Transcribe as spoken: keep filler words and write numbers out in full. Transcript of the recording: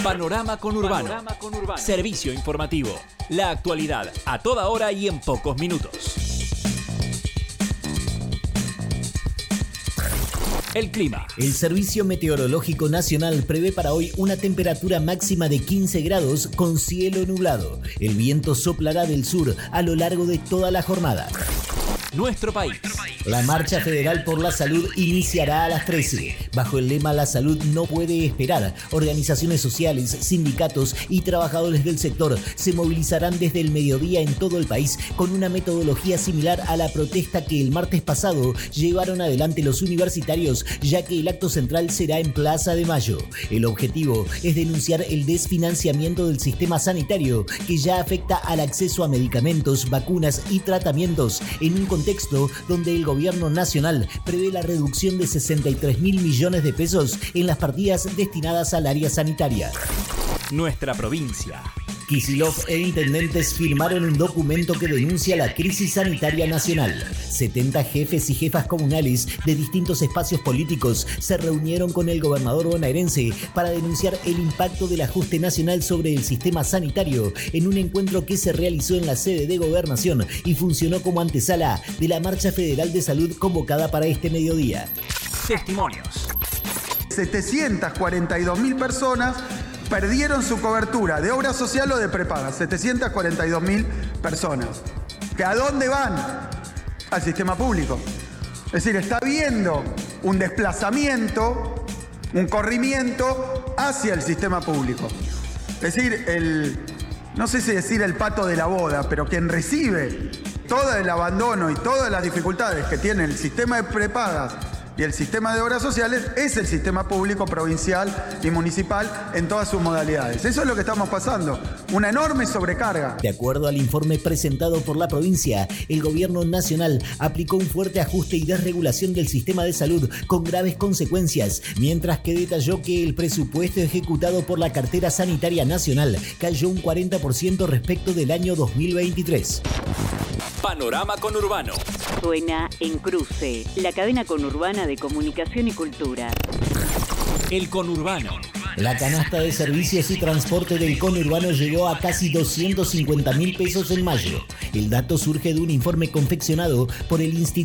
Panorama Conurbano. Panorama Conurbano. Servicio informativo. La actualidad a toda hora y en pocos minutos. El clima. El Servicio Meteorológico Nacional prevé para hoy una temperatura máxima de quince grados con cielo nublado. El viento soplará del sur a lo largo de toda la jornada. Nuestro país. La Marcha Federal por la Salud iniciará a las trece. Bajo el lema La salud no puede esperar, organizaciones sociales, sindicatos y trabajadores del sector se movilizarán desde el mediodía en todo el país con una metodología similar a la protesta que el martes pasado llevaron adelante los universitarios, ya que el acto central será en Plaza de Mayo. El objetivo es denunciar el desfinanciamiento del sistema sanitario que ya afecta al acceso a medicamentos, vacunas y tratamientos en un contexto donde el gobierno nacional prevé la reducción de sesenta y tres mil millones de pesos en las partidas destinadas al área sanitaria. Nuestra provincia. Kicillof e intendentes firmaron un documento que denuncia la crisis sanitaria nacional. setenta jefes y jefas comunales de distintos espacios políticos se reunieron con el gobernador bonaerense para denunciar el impacto del ajuste nacional sobre el sistema sanitario en un encuentro que se realizó en la sede de Gobernación y funcionó como antesala de la Marcha Federal de Salud convocada para este mediodía. Testimonios. setecientas cuarenta y dos mil personas perdieron su cobertura de obra social o de prepaga. setecientas cuarenta y dos mil personas. ¿Que a dónde van? Al sistema público. Es decir, está habiendo un desplazamiento, un corrimiento hacia el sistema público. Es decir, el, no sé si decir el pato de la boda, pero quien recibe todo el abandono y todas las dificultades que tiene el sistema de prepagas y el sistema de obras sociales es el sistema público provincial y municipal en todas sus modalidades. Eso es lo que estamos pasando, una enorme sobrecarga. De acuerdo al informe presentado por la provincia, el gobierno nacional aplicó un fuerte ajuste y desregulación del sistema de salud con graves consecuencias, mientras que detalló que el presupuesto ejecutado por la cartera sanitaria nacional cayó un cuarenta por ciento respecto del año dos mil veintitrés. Panorama Conurbano. Suena en Cruce, la cadena conurbana de comunicación y cultura. El conurbano. La canasta de servicios y transporte del conurbano llegó a casi doscientos cincuenta mil pesos en mayo. El dato surge de un informe confeccionado por el Instituto